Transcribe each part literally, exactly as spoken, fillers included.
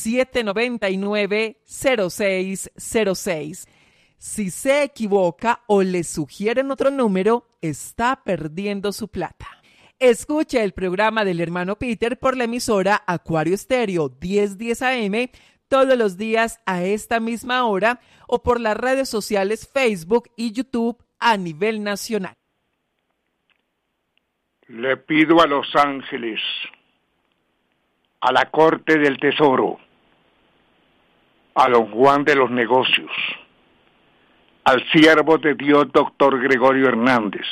siete nueve nueve, cero seis cero seis. Si se equivoca o le sugieren otro número, está perdiendo su plata. Escuche el programa del hermano Peter por la emisora Acuario Estéreo diez diez A M todos los días a esta misma hora o por las redes sociales Facebook y YouTube a nivel nacional. Le pido a los ángeles, a la Corte del Tesoro, a don Juan de los Negocios, al siervo de Dios doctor Gregorio Hernández,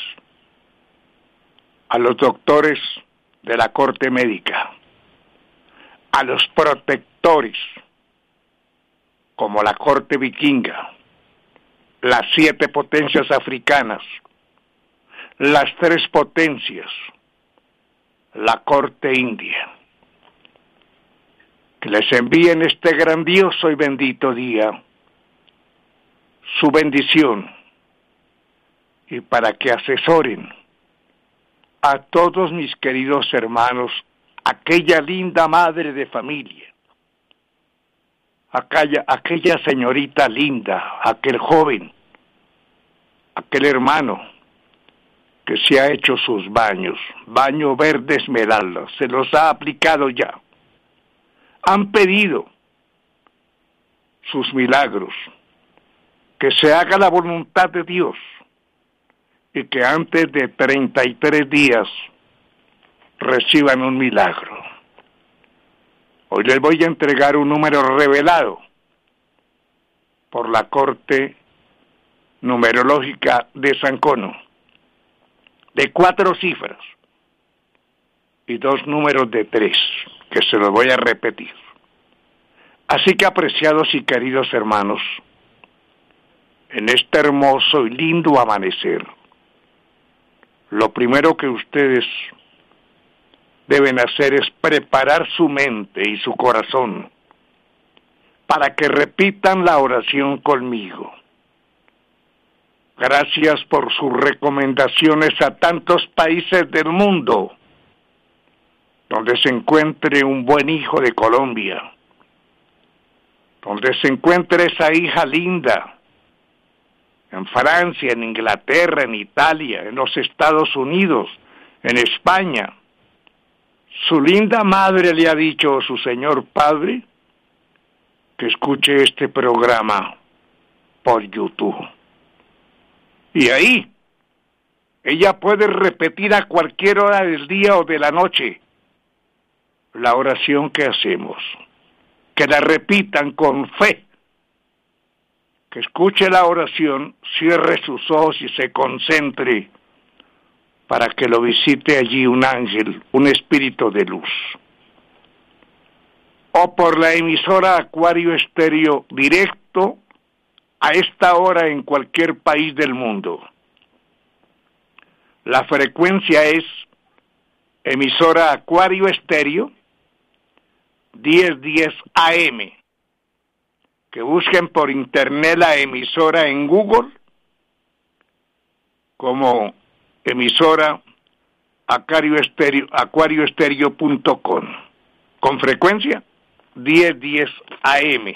a los doctores de la Corte Médica, a los protectores, como la Corte Vikinga, las siete potencias africanas, las tres potencias, la Corte India, que les envíen este grandioso y bendito día su bendición y para que asesoren a todos mis queridos hermanos, aquella linda madre de familia, aquella, aquella señorita linda, aquel joven, aquel hermano que se ha hecho sus baños, baño verde esmeralda, se los ha aplicado ya, han pedido sus milagros, que se haga la voluntad de Dios, y que antes de treinta y tres días reciban un milagro. Hoy les voy a entregar un número revelado por la Corte Numerológica de San Cono, de cuatro cifras y dos números de tres, que se los voy a repetir. Así que, apreciados y queridos hermanos, en este hermoso y lindo amanecer, lo primero que ustedes deben hacer es preparar su mente y su corazón para que repitan la oración conmigo. Gracias por sus recomendaciones a tantos países del mundo donde se encuentre un buen hijo de Colombia, donde se encuentre esa hija linda, en Francia, en Inglaterra, en Italia, en los Estados Unidos, en España. Su linda madre le ha dicho a su señor padre que escuche este programa por YouTube. Y ahí, ella puede repetir a cualquier hora del día o de la noche la oración que hacemos. Que la repitan con fe. Que escuche la oración, cierre sus ojos y se concentre para que lo visite allí un ángel, un espíritu de luz. O por la emisora Acuario Estéreo directo a esta hora en cualquier país del mundo. La frecuencia es emisora Acuario Estéreo diez diez A M. Que busquen por internet la emisora en Google como emisora Acuario Estéreo, acuario estéreo punto com, con frecuencia diez diez A M.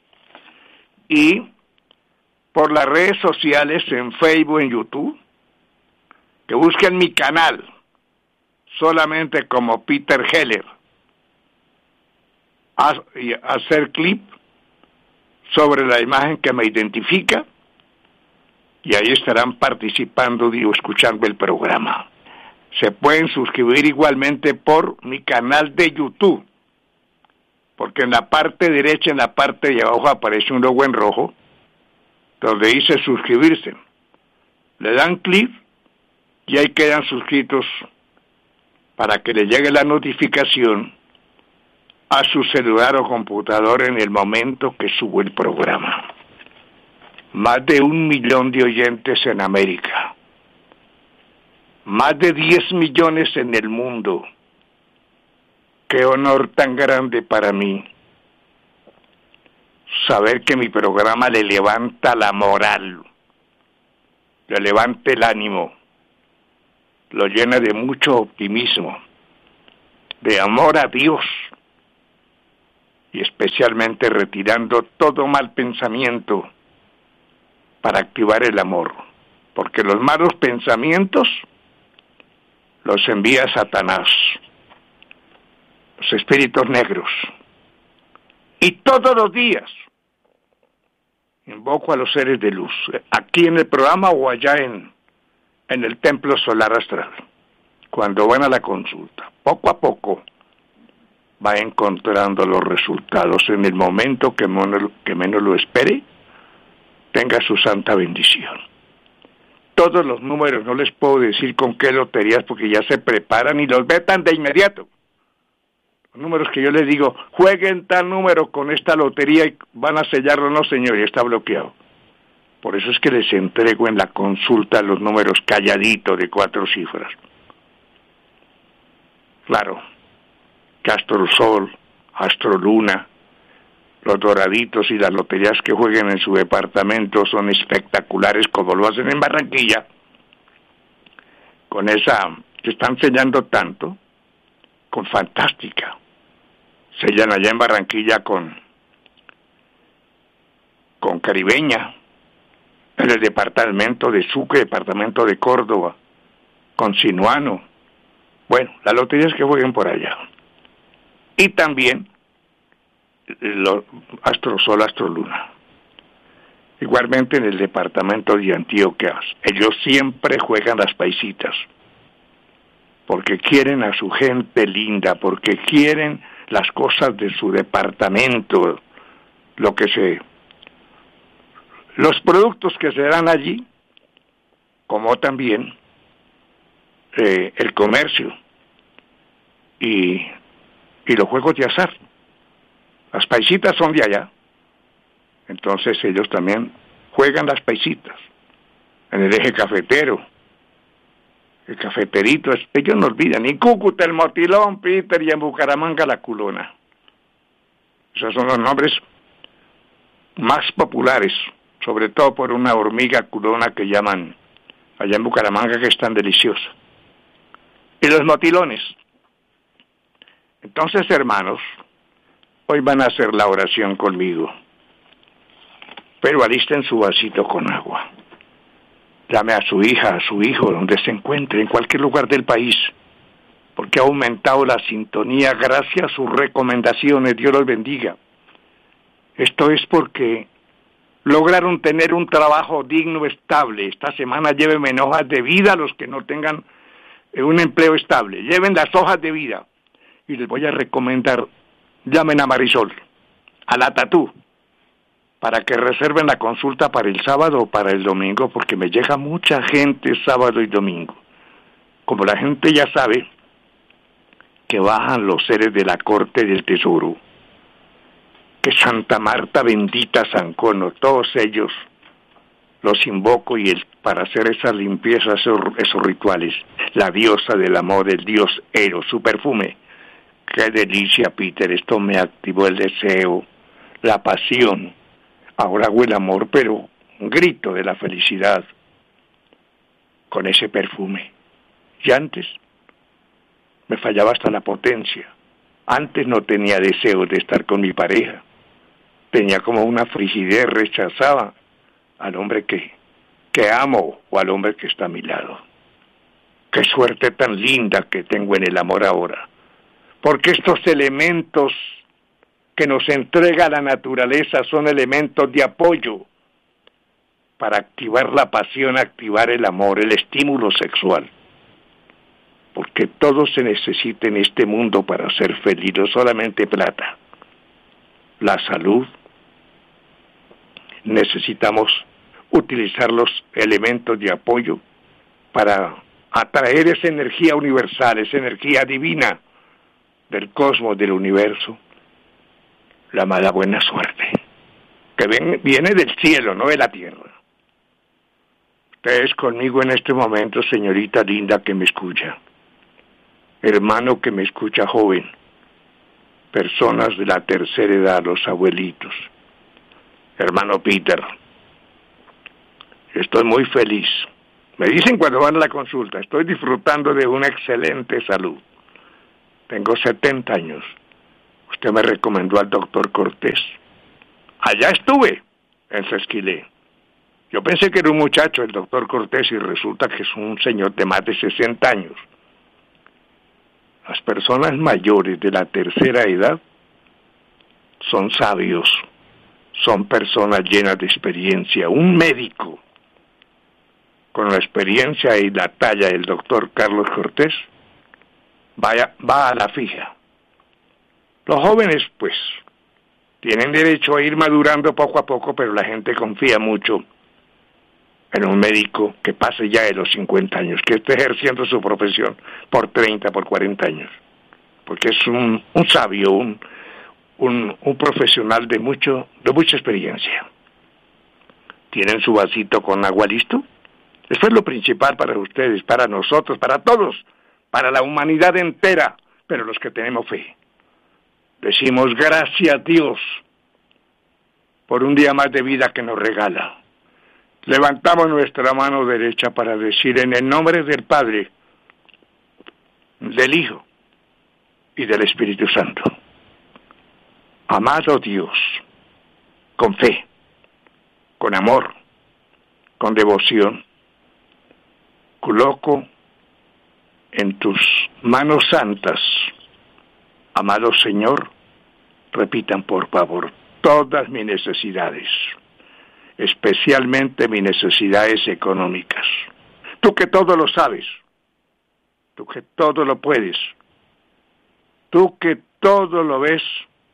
Y por las redes sociales en Facebook, en YouTube, que busquen mi canal solamente como Peter Heller, hacer clip sobre la imagen que me identifica, y ahí estarán participando y escuchando el programa. Se pueden suscribir igualmente por mi canal de YouTube, porque en la parte derecha, en la parte de abajo, aparece un logo en rojo, donde dice suscribirse. Le dan clic y ahí quedan suscritos para que le llegue la notificación a su celular o computador en el momento que subo el programa. Más de un millón de oyentes en América. Más de diez millones en el mundo. Qué honor tan grande para mí saber que mi programa le levanta la moral, le levanta el ánimo, lo llena de mucho optimismo, de amor a Dios y especialmente retirando todo mal pensamiento para activar el amor, porque los malos pensamientos los envía Satanás, los espíritus negros, y todos los días invoco a los seres de luz, aquí en el programa o allá en, en el templo solar astral, cuando van a la consulta, poco a poco va encontrando los resultados en el momento que menos, que menos lo espere, tenga su santa bendición. Todos los números, no les puedo decir con qué loterías porque ya se preparan y los vetan de inmediato. Los números que yo les digo, jueguen tal número con esta lotería y van a sellarlo, no señor, ya está bloqueado. Por eso es que les entrego en la consulta los números calladitos de cuatro cifras. Claro, que Astro Sol, Astro Luna, los doraditos y las loterías que jueguen en su departamento son espectaculares como lo hacen en Barranquilla, con esa que están sellando tanto, con Fantástica. Sellan allá en Barranquilla con, con Caribeña, en el departamento de Sucre, departamento de Córdoba, con Sinuano. Bueno, las loterías que jueguen por allá. Y también lo, Astro Sol, Astro Luna. Igualmente en el departamento de Antioquia, ellos siempre juegan las paisitas, porque quieren a su gente linda, porque quieren las cosas de su departamento, lo que se, los productos que se dan allí, como también eh, el comercio y, y los juegos de azar. Las paisitas son de allá, entonces ellos también juegan las paisitas en el eje cafetero. El cafeterito, ellos no olvidan, en Cúcuta el motilón, Peter, y en Bucaramanga la culona. Esos son los nombres más populares, sobre todo por una hormiga culona que llaman allá en Bucaramanga, que es tan deliciosa. Y los motilones. Entonces, hermanos, hoy van a hacer la oración conmigo, pero alisten su vasito con agua. Llame a su hija, a su hijo, donde se encuentre, en cualquier lugar del país, porque ha aumentado la sintonía gracias a sus recomendaciones. Dios los bendiga. Esto es porque lograron tener un trabajo digno, estable. Esta semana llévenme hojas de vida a los que no tengan un empleo estable. Lleven las hojas de vida. Y les voy a recomendar, llamen a Marisol, a la Tatú, para que reserven la consulta para el sábado o para el domingo, porque me llega mucha gente sábado y domingo. Como la gente ya sabe que bajan los seres de la Corte del Tesoro, que Santa Marta bendita, San Cono, todos ellos los invoco y el, para hacer esas limpiezas, esos, esos rituales, la diosa del amor, el dios Eros, su perfume. Qué delicia, Peter, esto me activó el deseo, la pasión. Ahora hago el amor, pero un grito de la felicidad con ese perfume. Y antes me fallaba hasta la potencia. Antes no tenía deseo de estar con mi pareja. Tenía como una frigidez, rechazaba al hombre que, que amo o al hombre que está a mi lado. Qué suerte tan linda que tengo en el amor ahora. Porque estos elementos que nos entrega la naturaleza son elementos de apoyo para activar la pasión, activar el amor, el estímulo sexual. Porque todo se necesita en este mundo para ser feliz, no solamente plata. La salud, necesitamos utilizar los elementos de apoyo para atraer esa energía universal, esa energía divina del cosmos, del universo. La mala buena suerte, que ven, viene del cielo, no de la tierra. Ustedes conmigo en este momento, señorita linda que me escucha, hermano que me escucha joven, personas de la tercera edad, los abuelitos, hermano Peter, estoy muy feliz. Me dicen cuando van a la consulta, estoy disfrutando de una excelente salud. Tengo setenta años. Usted me recomendó al doctor Cortés. Allá estuve, en Sesquilé. Yo pensé que era un muchacho, el doctor Cortés, y resulta que es un señor de más de sesenta años. Las personas mayores de la tercera edad son sabios, son personas llenas de experiencia. Un médico con la experiencia y la talla del doctor Carlos Cortés vaya, va a la fija. Los jóvenes, pues, tienen derecho a ir madurando poco a poco, pero la gente confía mucho en un médico que pase ya de los cincuenta años, que esté ejerciendo su profesión por treinta, por cuarenta años, porque es un, un sabio, un, un, un profesional de mucho, de mucha experiencia. ¿Tienen su vasito con agua listo? Eso es lo principal para ustedes, para nosotros, para todos, para la humanidad entera, pero los que tenemos fe. Decimos gracias a Dios por un día más de vida que nos regala. Levantamos nuestra mano derecha para decir en el nombre del Padre, del Hijo y del Espíritu Santo. Amado Dios, con fe, con amor, con devoción, coloco en tus manos santas, amado Señor, repitan por favor, todas mis necesidades, especialmente mis necesidades económicas. Tú que todo lo sabes, tú que todo lo puedes, tú que todo lo ves,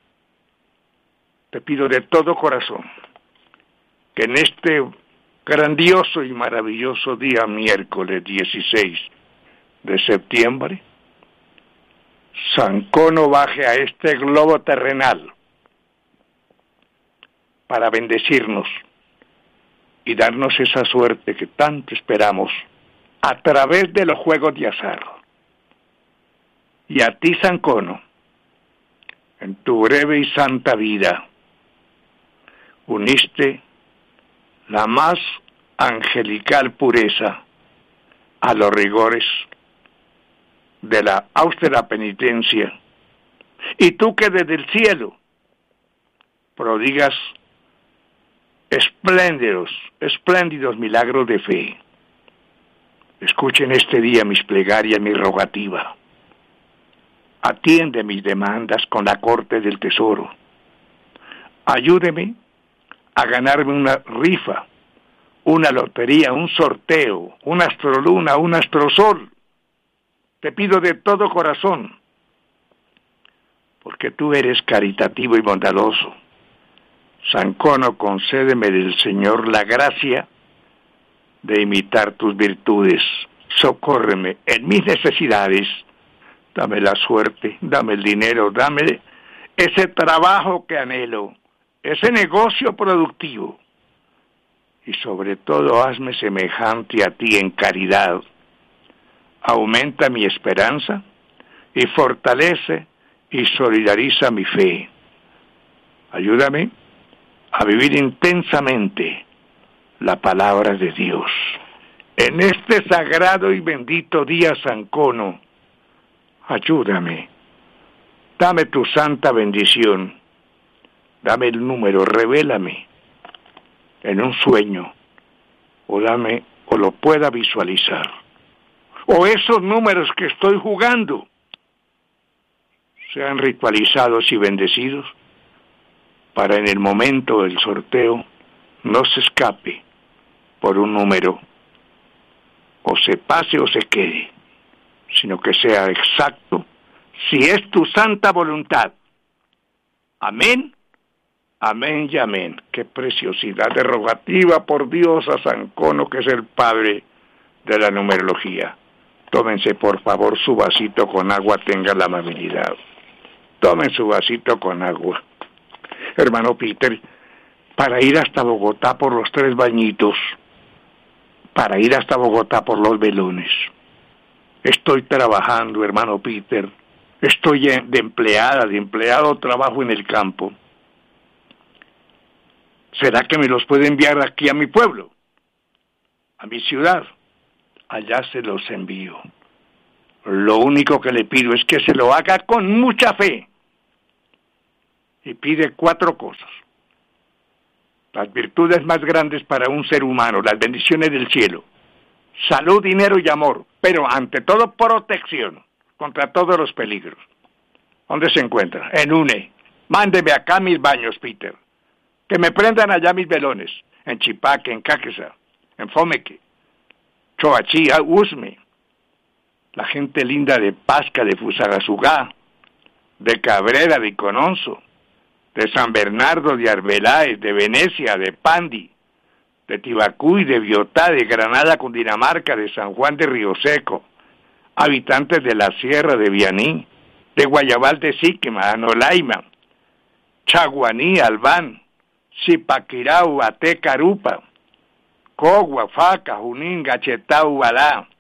te pido de todo corazón que en este grandioso y maravilloso día miércoles dieciséis de septiembre, San Cono baje a este globo terrenal para bendecirnos y darnos esa suerte que tanto esperamos a través de los juegos de azar. Y a ti, San Cono, en tu breve y santa vida, uniste la más angelical pureza a los rigores de la austera penitencia, y tú que desde el cielo prodigas espléndidos, espléndidos milagros de fe. Escuchen este día mis plegarias, mi rogativa. Atiende mis demandas con la corte del tesoro. Ayúdeme a ganarme una rifa, una lotería, un sorteo, una astroluna, un astrosol. Te pido de todo corazón, porque tú eres caritativo y bondadoso. San Cono, concédeme del Señor la gracia de imitar tus virtudes. Socórreme en mis necesidades. Dame la suerte, dame el dinero, dame ese trabajo que anhelo, ese negocio productivo. Y sobre todo, hazme semejante a ti en caridad. Aumenta mi esperanza y fortalece y solidariza mi fe. Ayúdame a vivir intensamente la palabra de Dios. En este sagrado y bendito día, San Cono, ayúdame. Dame tu santa bendición. Dame el número, revélame en un sueño, o dame, o lo pueda visualizar. O esos números que estoy jugando sean ritualizados y bendecidos para en el momento del sorteo no se escape por un número, o se pase o se quede, sino que sea exacto, si es tu santa voluntad. Amén, amén y amén. Qué preciosidad de rogativa, por Dios, a San Cono, que es el padre de la numerología. Tómense por favor su vasito con agua, tengan la amabilidad. Tomen su vasito con agua. Hermano Peter, para ir hasta Bogotá por los tres bañitos, para ir hasta Bogotá por los velones, estoy trabajando, hermano Peter, estoy de empleada, de empleado, trabajo en el campo. ¿Será que me los puede enviar aquí a mi pueblo, a mi ciudad? Allá se los envío. Lo único que le pido es que se lo haga con mucha fe, y pide cuatro cosas. Las virtudes más grandes para un ser humano, las bendiciones del cielo, salud, dinero y amor, pero ante todo protección contra todos los peligros. ¿Dónde se encuentra? En U N E. Mándeme acá mis baños, Peter. Que me prendan allá mis velones, en Chipaque, en Caquesa, en Fomeque, Choachí, Usme. La gente linda de Pasca, de Fusagasugá, de Cabrera, de Icononso, de San Bernardo, de Arbeláez, de Venecia, de Pandi, de Tibacuy, de Biotá, de Granada, Cundinamarca, de San Juan de Río Seco, habitantes de la Sierra de Vianí, de Guayabal de Síquima, Anolaima, Chaguaní, Albán, Zipaquirá, Ubaté, Carupa, Cogua, Faca, Junín, Gachetá, Ubalá.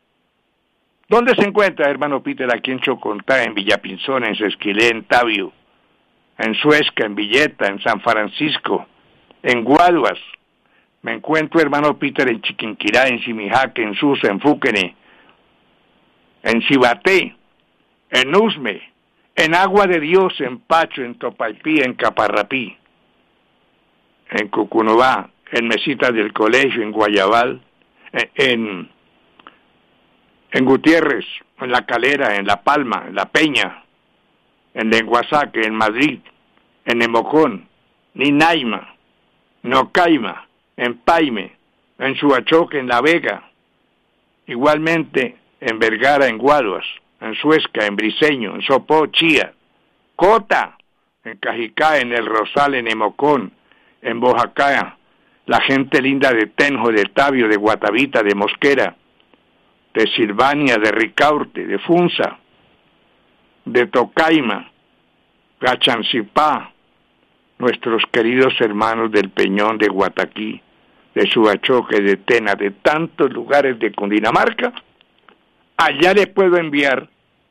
¿Dónde se encuentra, hermano Peter? Aquí en Chocontá, en Villapinzón, en Sesquilé, en Tabio, en Suezca, en Villeta, en San Francisco, en Guaduas. Me encuentro, hermano Peter, en Chiquinquirá, en Simijaque, en Susa, en Fúquene, en Cibaté, en Usme, en Agua de Dios, en Pacho, en Topaipí, en Caparrapí, en Cucunubá, en Mesitas del Colegio, en Guayabal, en, en Gutiérrez, en La Calera, en La Palma, en La Peña, en Lenguasaque, en Madrid, en Nemocón, Ninaima, Nocaima, en Paime, en Suachoque, en La Vega, igualmente en Vergara, en Guaduas, en Suezca, en Briceño, en Sopó, Chía, Cota, en Cajicá, en El Rosal, en Nemocón, en Bojacá, la gente linda de Tenjo, de Tabio, de Guatavita, de Mosquera, de Silvania, de Ricaurte, de Funza, de Tocaima, Gachancipá, nuestros queridos hermanos del Peñón, de Guataquí, de Suachoque, de Tena, de tantos lugares de Cundinamarca. Allá le puedo enviar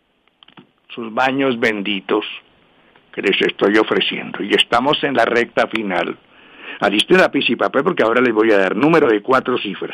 sus baños benditos que les estoy ofreciendo. Y estamos en la recta final. Alisten lápiz y papel porque ahora les voy a dar número de cuatro cifras.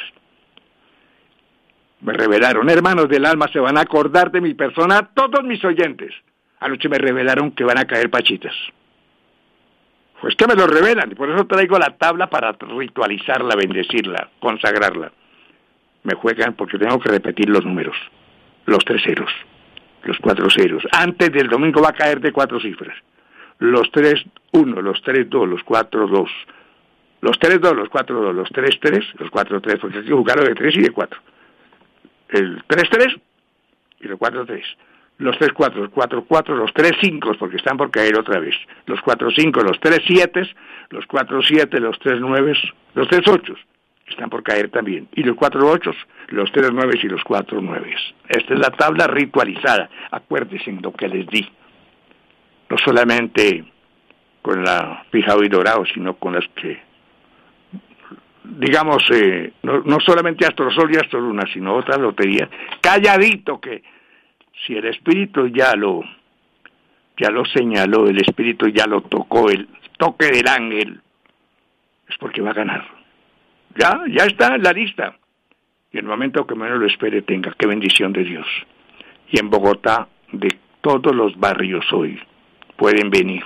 Me revelaron, hermanos del alma, se van a acordar de mi persona todos mis oyentes. Anoche me revelaron que van a caer pachitas. Pues que me lo revelan, y por eso traigo la tabla para ritualizarla, bendecirla, consagrarla. Me juegan porque tengo que repetir los números, los tres ceros, los cuatro ceros. Antes del domingo va a caer de cuatro cifras. Los tres uno, los tres dos, los cuatro dos, los tres dos, los cuatro dos, los tres tres, los cuatro tres, porque hay que jugarlo de tres y de cuatro. El tres tres y el cuatro tres. Los tres cuatro, los cuatro cuatro, los tres cinco, porque están por caer otra vez. Los cuatro cinco, los tres siete, los cuatro siete, los tres nueve, los tres ocho, están por caer también. Y los cuatro ocho, los tres nueve y los cuatro nueve. Esta es la tabla ritualizada. Acuérdense en lo que les di. No solamente con la fijado y dorado, sino con las que, digamos, eh, no, no solamente Astrosol y Astroluna, sino otras loterías. Calladito que si el espíritu ya lo ya lo señaló, el espíritu ya lo tocó, el toque del ángel, es porque va a ganar. Ya, ya está en la lista. Y en el momento que menos lo espere tenga, qué bendición de Dios. Y en Bogotá, de todos los barrios hoy, pueden venir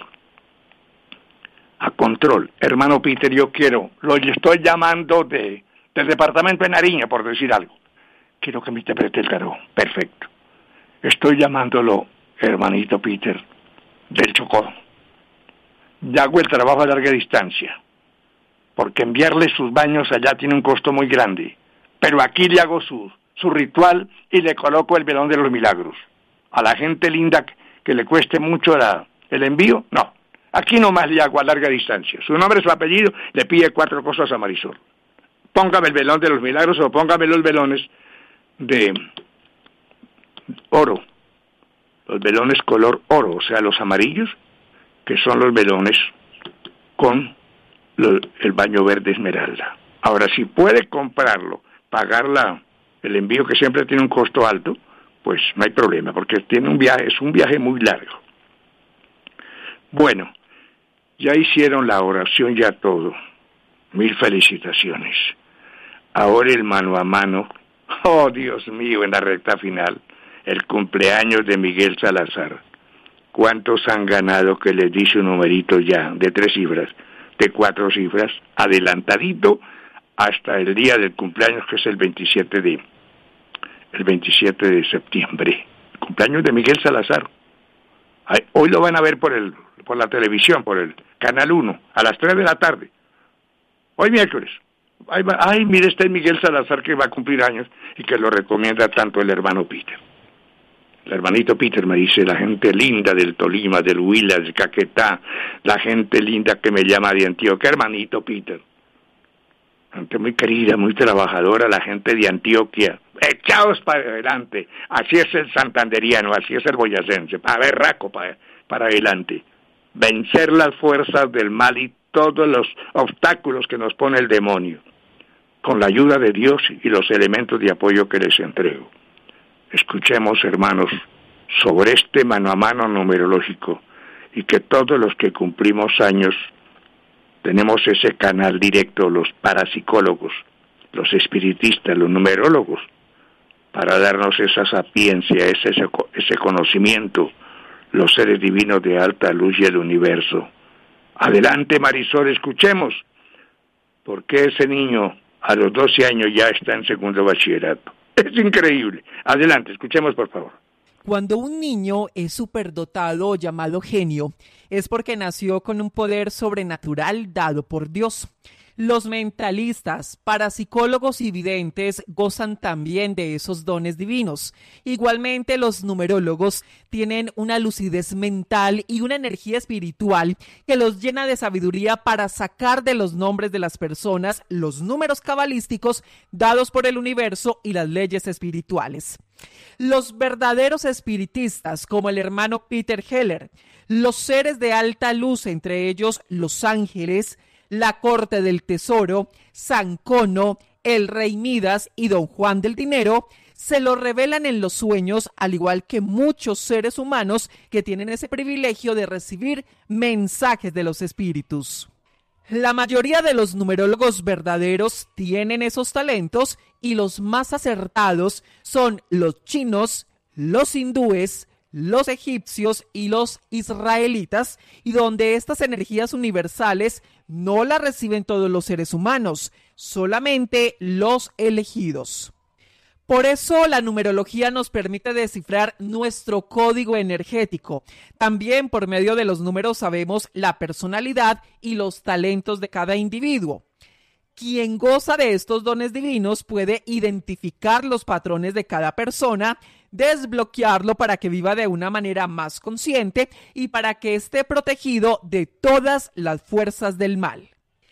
a control. Hermano Peter, yo quiero, lo estoy llamando de del departamento de Nariña, por decir algo. Quiero que me interprete el tarot. Perfecto. Estoy llamándolo, hermanito Peter, del Chocó. Ya hago el trabajo a larga distancia, porque enviarle sus baños allá tiene un costo muy grande. Pero aquí le hago su, su ritual y le coloco el velón de los milagros. A la gente linda que le cueste mucho la, el envío, no. Aquí nomás le hago a larga distancia. Su nombre, su apellido, le pide cuatro cosas a Marisol. Póngame el velón de los milagros o póngame los velones de oro, los velones color oro, o sea, los amarillos, que son los velones con lo, el baño verde esmeralda. Ahora, si puede comprarlo, pagar la, el envío que siempre tiene un costo alto, pues no hay problema, porque tiene un viaje, es un viaje muy largo. Bueno, ya hicieron la oración, ya todo. Mil felicitaciones. Ahora el mano a mano, oh Dios mío, en la recta final, el cumpleaños de Miguel Salazar, ¿Cuántos han ganado que les dice un numerito ya de tres cifras, de cuatro cifras, adelantadito hasta el día del cumpleaños, que es el veintisiete de, el veintisiete de septiembre? El cumpleaños de Miguel Salazar. Hoy lo van a ver por el por la televisión, por el Canal uno, a las tres de la tarde. Hoy miércoles. Ay, ay, mire, este es Miguel Salazar, que va a cumplir años y que lo recomienda tanto el hermano Peter. El hermanito Peter me dice: la gente linda del Tolima, del Huila, del Caquetá, la gente linda que me llama de Antioquia, hermanito Peter. Gente muy querida, muy trabajadora, la gente de Antioquia. Echados para adelante. Así es el santanderiano, así es el boyacense, para berraco, para, para adelante. Vencer las fuerzas del mal y todos los obstáculos que nos pone el demonio, con la ayuda de Dios y los elementos de apoyo que les entrego. Escuchemos, hermanos, sobre este mano a mano numerológico, y que todos los que cumplimos años tenemos ese canal directo, los parapsicólogos, los espiritistas, los numerólogos, para darnos esa sapiencia, ese, ese, ese conocimiento, los seres divinos de alta luz y el universo. Adelante, Marisol, escuchemos. ¿Por qué ese niño a los doce años ya está en segundo bachillerato? Es increíble. Adelante, escuchemos, por favor. Cuando un niño es superdotado o llamado genio, es porque nació con un poder sobrenatural dado por Dios. Los mentalistas, parapsicólogos y videntes gozan también de esos dones divinos. Igualmente, los numerólogos tienen una lucidez mental y una energía espiritual que los llena de sabiduría para sacar de los nombres de las personas los números cabalísticos dados por el universo y las leyes espirituales. Los verdaderos espiritistas, como el hermano Peter Heller, los seres de alta luz, entre ellos los ángeles, la corte del tesoro, San Cono, el rey Midas y don Juan del Dinero, se lo revelan en los sueños, al igual que muchos seres humanos que tienen ese privilegio de recibir mensajes de los espíritus. La mayoría de los numerólogos verdaderos tienen esos talentos, y los más acertados son los chinos, los hindúes, los egipcios y los israelitas, y donde estas energías universales no las reciben todos los seres humanos, solamente los elegidos. Por eso la numerología nos permite descifrar nuestro código energético. También por medio de los números sabemos la personalidad y los talentos de cada individuo. Quien goza de estos dones divinos puede identificar los patrones de cada persona, desbloquearlo para que viva de una manera más consciente y para que esté protegido de todas las fuerzas del mal.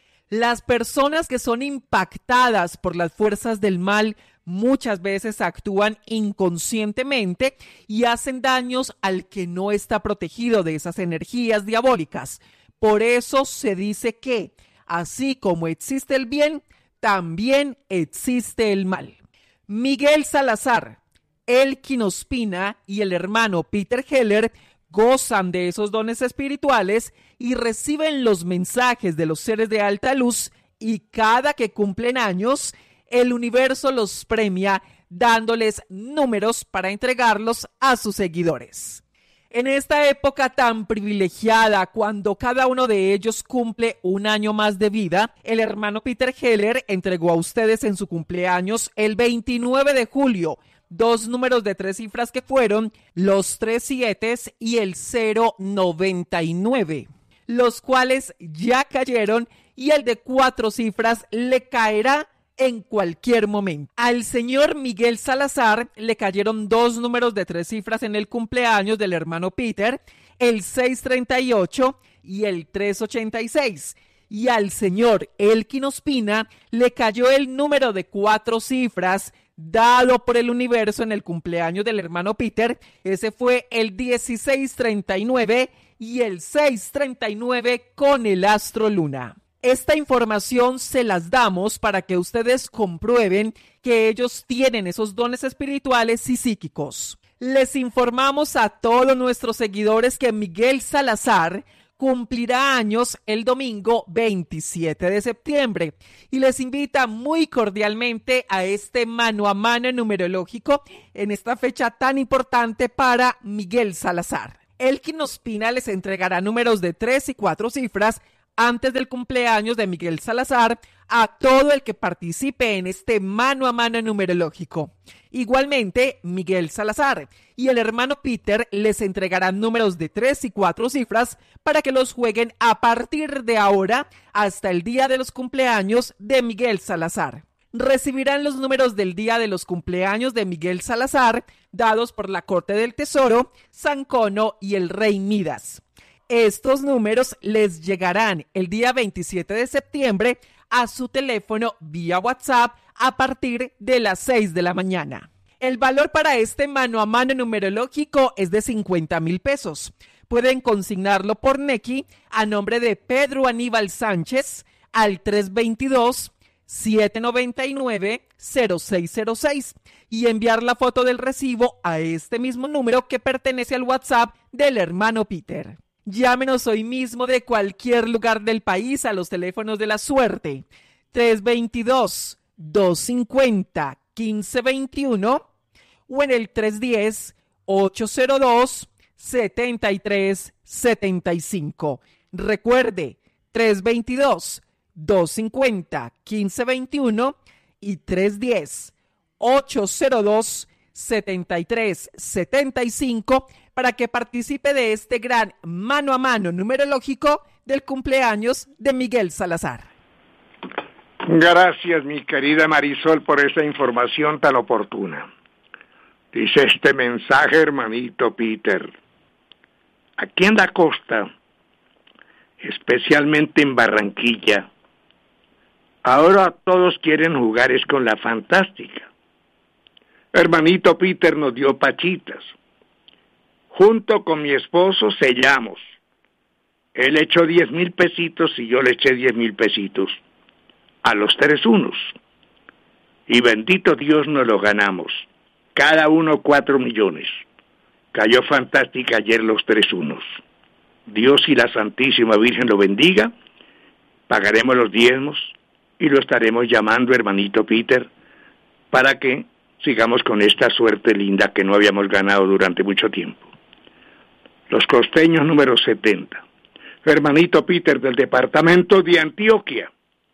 Las personas que son impactadas por las fuerzas del mal muchas veces actúan inconscientemente y hacen daños al que no está protegido de esas energías diabólicas. Por eso se dice que, así como existe el bien, también existe el mal. Miguel Salazar, Elkin Ospina y el hermano Peter Heller gozan de esos dones espirituales y reciben los mensajes de los seres de alta luz, y cada que cumplen años, el universo los premia dándoles números para entregarlos a sus seguidores. En esta época tan privilegiada, cuando cada uno de ellos cumple un año más de vida, el hermano Peter Heller entregó a ustedes en su cumpleaños el veintinueve de julio dos números de tres cifras que fueron los tres siete y el cero noventa y nueve, los cuales ya cayeron, y el de cuatro cifras le caerá en cualquier momento. Al señor Miguel Salazar le cayeron dos números de tres cifras en el cumpleaños del hermano Peter, el seis treinta y ocho y el tres ochenta y seis. Y al señor Elkin Ospina le cayó el número de cuatro cifras dado por el universo en el cumpleaños del hermano Peter. Ese fue el dieciséis treinta y nueve y el seis treinta y nueve con el astro luna. Esta información se las damos para que ustedes comprueben que ellos tienen esos dones espirituales y psíquicos. Les informamos a todos nuestros seguidores que Miguel Salazar cumplirá años el domingo veintisiete de septiembre y les invita muy cordialmente a este mano a mano numerológico en esta fecha tan importante para Miguel Salazar. Elkin Ospina les entregará números de tres y cuatro cifras antes del cumpleaños de Miguel Salazar a todo el que participe en este mano a mano numerológico. Igualmente, Miguel Salazar y el hermano Peter les entregarán números de tres y cuatro cifras para que los jueguen a partir de ahora hasta el día de los cumpleaños de Miguel Salazar. Recibirán los números del día de los cumpleaños de Miguel Salazar, dados por la Corte del Tesoro, San Cono y el Rey Midas. Estos números les llegarán el día veintisiete de septiembre a su teléfono vía WhatsApp a partir de las seis de la mañana. El valor para este mano a mano numerológico es de cincuenta mil pesos. Pueden consignarlo por Nequi a nombre de Pedro Aníbal Sánchez al tres dos dos, siete nueve nueve, cero seis cero seis y enviar la foto del recibo a este mismo número que pertenece al WhatsApp del hermano Peter. Llámenos hoy mismo de cualquier lugar del país a los teléfonos de la suerte tres dos dos, dos cinco cero, uno cinco dos uno o en el tres uno cero, ocho cero dos, siete tres siete cinco. Recuerde, tres dos dos, dos cinco cero, uno cinco dos uno y tres uno cero, ocho cero dos, siete tres siete cinco para que participe de este gran mano a mano numerológico del cumpleaños de Miguel Salazar. Gracias, mi querida Marisol, por esa información tan oportuna. Dice este mensaje, hermanito Peter. Aquí en la costa, especialmente en Barranquilla, ahora todos quieren jugar es con la fantástica. Hermanito Peter nos dio pachitas. Junto con mi esposo sellamos. Él echó diez mil pesitos y yo le eché diez mil pesitos. A los tres unos. Y bendito Dios nos lo ganamos. Cada uno cuatro millones. Cayó fantástica ayer los tres unos. Dios y la Santísima Virgen lo bendiga. Pagaremos los diezmos y lo estaremos llamando, hermanito Peter, para que sigamos con esta suerte linda que no habíamos ganado durante mucho tiempo. Los costeños número setenta. Hermanito Peter, del departamento de Antioquia.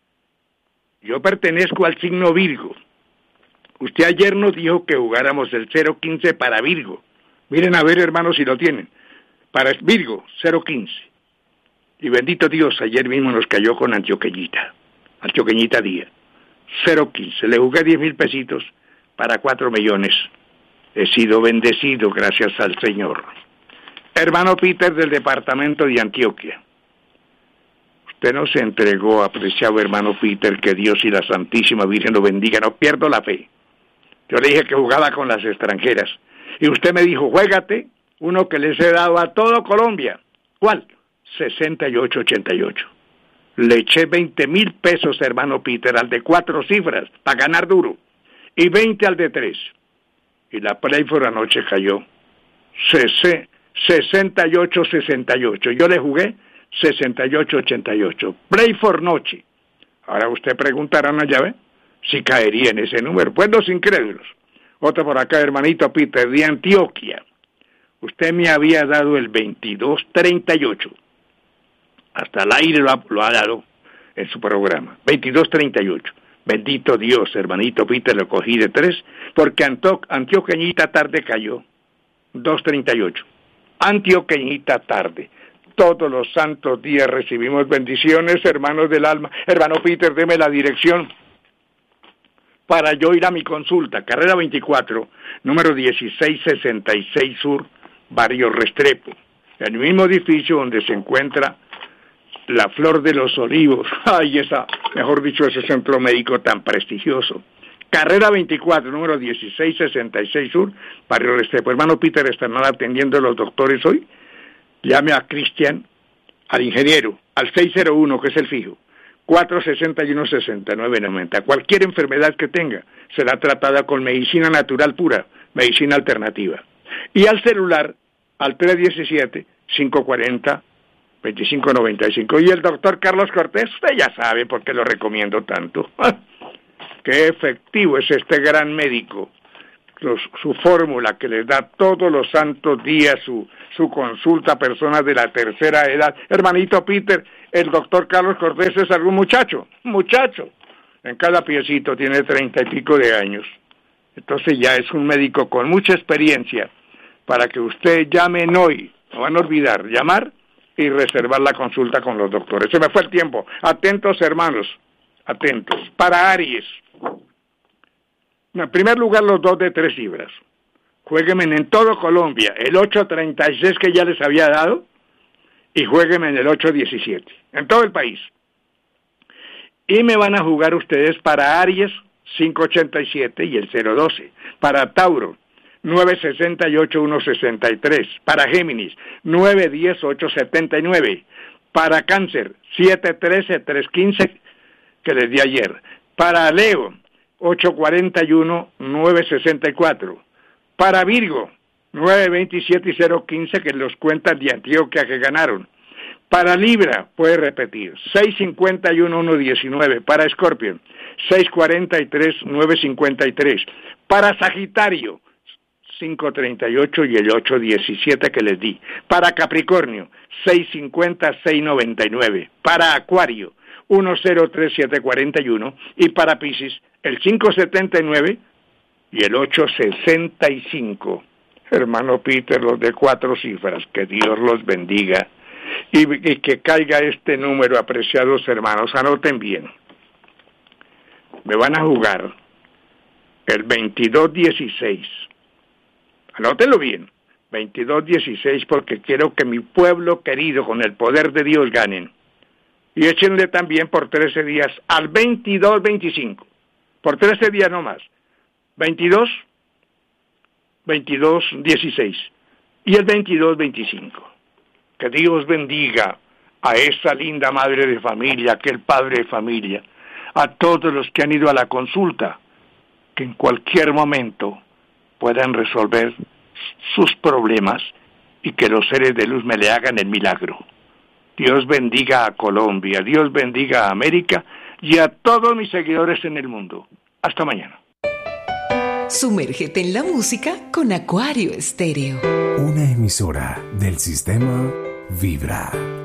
Yo pertenezco al signo Virgo. Usted ayer nos dijo que jugáramos el cero quince para Virgo. Miren a ver, hermanos, si lo tienen. Para Virgo, cero quince. Y bendito Dios, ayer mismo nos cayó con Antioqueñita. Antioqueñita Díaz. cero quince. Le jugué diez mil pesitos para cuatro millones. He sido bendecido gracias al Señor. Hermano Peter, del departamento de Antioquia. Usted nos entregó, apreciado hermano Peter, que Dios y la Santísima Virgen lo bendiga. No pierdo la fe. Yo le dije que jugaba con las extranjeras. Y usted me dijo, juégate uno que les he dado a todo Colombia. ¿Cuál? sesenta y ocho ochenta y ocho. Le eché veinte mil pesos, hermano Peter, al de cuatro cifras, para ganar duro. Y veinte al de tres. Y la Playford anoche cayó. sesenta y ocho sesenta y ocho. Yo le jugué sesenta y ocho ochenta y ocho. Playford noche. Ahora usted preguntará, ¿no, ya ve? Si caería en ese número. Pues los incrédulos. Otro por acá, hermanito Peter, de Antioquia. Usted me había dado el veintidós treinta y ocho. Hasta el aire lo ha, lo ha dado en su programa. veintidós treinta y ocho. Bendito Dios, hermanito Peter, lo cogí de tres, porque Anto, Antioqueñita tarde cayó. dos treinta y ocho. Antioqueñita tarde. Todos los santos días recibimos bendiciones, hermanos del alma. Hermano Peter, deme la dirección para yo ir a mi consulta. Carrera veinticuatro, número dieciséis sesenta y seis Sur, Barrio Restrepo. En el mismo edificio donde se encuentra la Flor de los Olivos. Ay, esa, mejor dicho, ese centro médico tan prestigioso. Carrera veinticuatro, número dieciséis sesenta y seis Sur, Barrio Restrepo. Hermano Peter, ¿están atendiendo los doctores hoy? Llame a Cristian, al ingeniero, al seis cero uno, que es el fijo, cuatro seis uno, seis nueve nueve cero. Cualquier enfermedad que tenga será tratada con medicina natural pura, medicina alternativa. Y al celular, al tres uno siete, cinco cuatro cero, dos cinco nueve cinco. Y el doctor Carlos Cortés, usted ya sabe por qué lo recomiendo tanto. Qué efectivo es este gran médico. Los, su fórmula que les da todos los santos días su su consulta a personas de la tercera edad. Hermanito Peter, el doctor Carlos Cortés es algún muchacho, muchacho. En cada piecito tiene treinta y pico de años. Entonces ya es un médico con mucha experiencia para que usted llamen hoy. No van a olvidar, llamar y reservar la consulta con los doctores. Se me fue el tiempo. Atentos, hermanos, atentos. Para Aries. En primer lugar, los dos de tres libras. Juéguenme en todo Colombia, el ocho treinta y seis que ya les había dado, y juéguenme en el ocho diecisiete, en todo el país. Y me van a jugar ustedes para Aries, cinco ochenta y siete y el cero doce. Para Tauro, nueve sesenta y ocho, uno sesenta y tres. Para Géminis, nueve diez, ocho setenta y nueve. Para Cáncer, siete trece, tres quince, que les di ayer. Para Leo, ocho cuarenta y uno, nueve sesenta y cuatro. Para Virgo, nueve veintisiete y cero quince, que los cuentas de Antioquia que ganaron. Para Libra, puede repetir, seis cincuenta y uno, uno diecinueve. Para Escorpio, seis cuarenta y tres, nueve cincuenta y tres. Para Sagitario, cinco treinta y ocho y el ocho diecisiete que les di. Para Capricornio, seis cincuenta, seis noventa y nueve. Para Acuario, uno cero tres, siete cuarenta y uno. Y para Piscis, el cinco setenta y nueve y el ocho sesenta y cinco. Hermano Peter, los de cuatro cifras, que Dios los bendiga y, y que caiga este número, apreciados hermanos. Anoten bien. Me van a jugar el veintidós dieciséis. Anótenlo bien. veintidós dieciséis, porque quiero que mi pueblo querido con el poder de Dios ganen. Y échenle también por trece días al veintidós veinticinco. Por trece días no más. veintidós, veintidós dieciséis y el veintidós veinticinco. Que Dios bendiga a esa linda madre de familia, aquel padre de familia, a todos los que han ido a la consulta, que en cualquier momento puedan resolver sus problemas y que los seres de luz me le hagan el milagro. Dios bendiga a Colombia, Dios bendiga a América y a todos mis seguidores en el mundo. Hasta mañana. Sumérgete en la música con Acuario Estéreo. Una emisora del sistema Vibra.